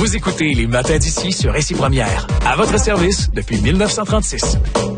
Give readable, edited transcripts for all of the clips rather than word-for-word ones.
Vous écoutez les matins d'ici sur Récit Première. À votre service depuis 1936.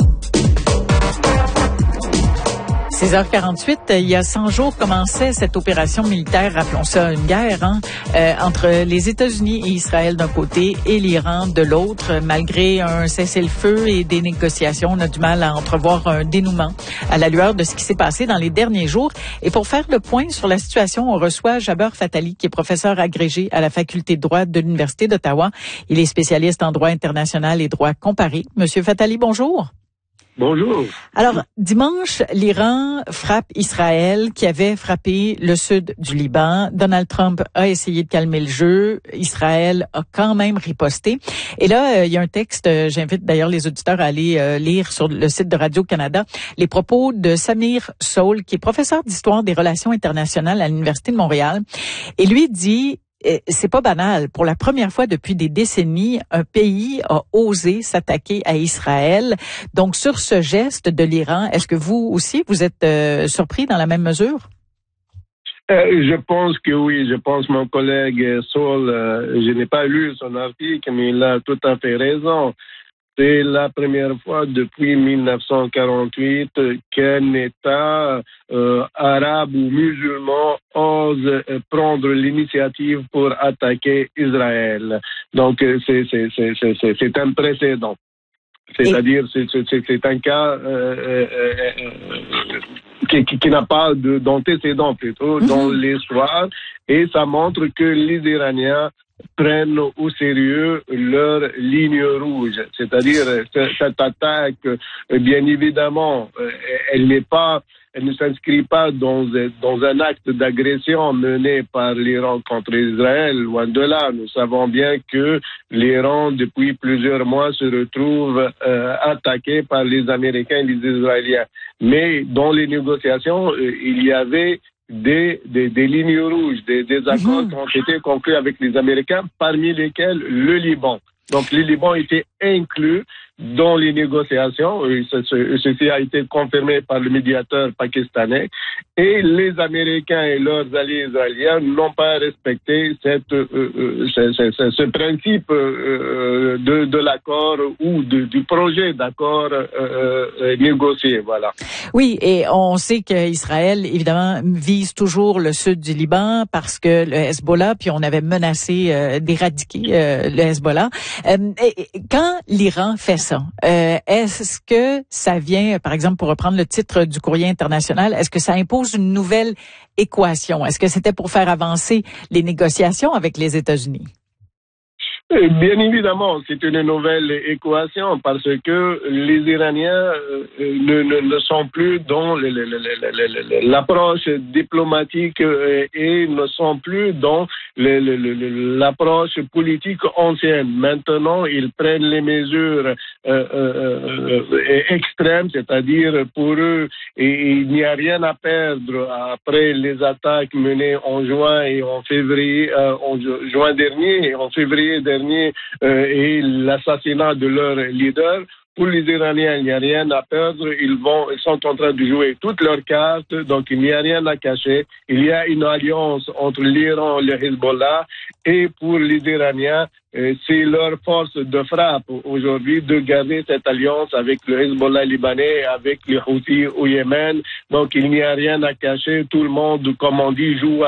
6h48, il y a 100 jours commençait cette opération militaire, rappelons ça une guerre, entre les États-Unis et Israël d'un côté et l'Iran de l'autre. Malgré un cessez-le-feu et des négociations, on a du mal à entrevoir un dénouement à la lueur de ce qui s'est passé dans les derniers jours. Et pour faire le point sur la situation, on reçoit Jaber Fatali, qui est professeur agrégé à la faculté de droit de l'Université d'Ottawa. Il est spécialiste en droit international et droit comparé. Monsieur Fatali, bonjour. Bonjour. Alors, dimanche, l'Iran frappe Israël, qui avait frappé le sud du Liban. Donald Trump a essayé de calmer le jeu. Israël a quand même riposté. Et là, il y a un texte, j'invite d'ailleurs les auditeurs à aller lire sur le site de Radio-Canada, les propos de Samir Soul, qui est professeur d'histoire des relations internationales à l'Université de Montréal. Et lui dit... C'est pas banal. Pour la première fois depuis des décennies, un pays a osé s'attaquer à Israël. Donc, sur ce geste de l'Iran, est-ce que vous aussi, vous êtes surpris dans la même mesure? Je pense que oui. Je pense mon collègue Saul, je n'ai pas lu son article, mais il a tout à fait raison. C'est la première fois depuis 1948 qu'un État arabe ou musulman ose prendre l'initiative pour attaquer Israël. Donc c'est un précédent. C'est-à-dire c'est un cas qui n'a pas d'antécédent plutôt dans l'histoire, et ça montre que les Iraniens prennent au sérieux leur ligne rouge. C'est-à-dire cette attaque, bien évidemment, elle ne s'inscrit pas dans un acte d'agression mené par l'Iran contre Israël. Loin de là, nous savons bien que l'Iran, depuis plusieurs mois, se retrouve attaqué par les Américains et les Israéliens. Mais dans les négociations, il y avait des lignes rouges, des accords qui ont été conclus avec les Américains, parmi lesquels le Liban. Donc le Liban était inclus dans les négociations, ceci a été confirmé par le médiateur pakistanais, et les Américains et leurs alliés israéliens n'ont pas respecté ce principe de l'accord ou du projet d'accord négocié, voilà. Oui, et on sait qu'Israël, évidemment, vise toujours le sud du Liban parce que le Hezbollah, puis on avait menacé d'éradiquer le Hezbollah. Quand l'Iran fait ça, est-ce que ça vient, par exemple, pour reprendre le titre du Courrier international, est-ce que ça impose une nouvelle équation? Est-ce que c'était pour faire avancer les négociations avec les États-Unis? Bien évidemment, c'est une nouvelle équation parce que les Iraniens ne sont plus dans l'approche diplomatique et ne sont plus dans l'approche politique ancienne. Maintenant, ils prennent les mesures extrêmes, c'est-à-dire pour eux, il n'y a rien à perdre après les attaques menées en juin et en février, en juin dernier et en février dernier, et l'assassinat de leur leader. Pour les Iraniens, il n'y a rien à perdre. Ils sont en train de jouer toutes leurs cartes, donc il n'y a rien à cacher. Il y a une alliance entre l'Iran et le Hezbollah, et pour les Iraniens, c'est leur force de frappe aujourd'hui de garder cette alliance avec le Hezbollah libanais, avec les Houthis au Yémen. Donc il n'y a rien à cacher. Tout le monde, comme on dit, joue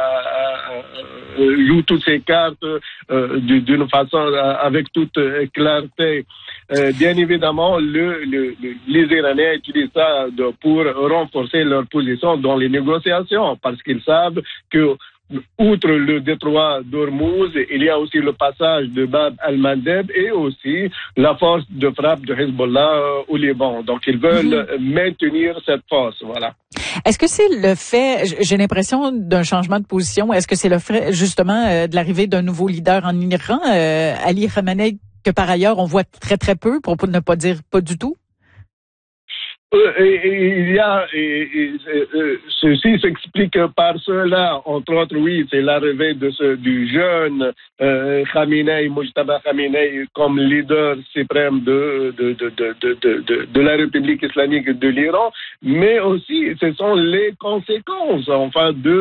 toutes ses cartes d'une façon avec toute clarté. Bien évidemment, les Iraniens utilisent ça pour renforcer leur position dans les négociations, parce qu'ils savent que outre le détroit d'Ormuz, il y a aussi le passage de Bab al-Mandeb et aussi la force de frappe de Hezbollah au Liban. Donc, ils veulent maintenir cette force, voilà. Est-ce que c'est le fait, j'ai l'impression d'un changement de position, est-ce que c'est le fait justement de l'arrivée d'un nouveau leader en Iran, Ali Khamenei, que par ailleurs on voit très très peu, pour ne pas dire pas du tout? Ceci s'explique par cela, entre autres, oui, c'est l'arrivée du jeune Khamenei, Mojtaba Khamenei, comme leader suprême de la République islamique de l'Iran, mais aussi ce sont les conséquences, enfin, de